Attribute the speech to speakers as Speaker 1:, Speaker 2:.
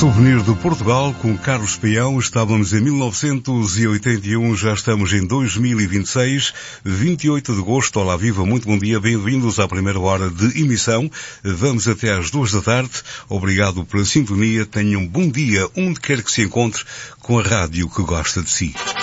Speaker 1: Souvenir de Portugal com Carlos Peão. Estávamos em 1981, já estamos em 2026, 28 de agosto. Olá, viva, muito bom dia, bem-vindos à primeira hora de emissão. Vamos até às 2 da tarde. Obrigado pela sintonia. Tenham um bom dia, onde quer que se encontre, com a rádio que gosta de si.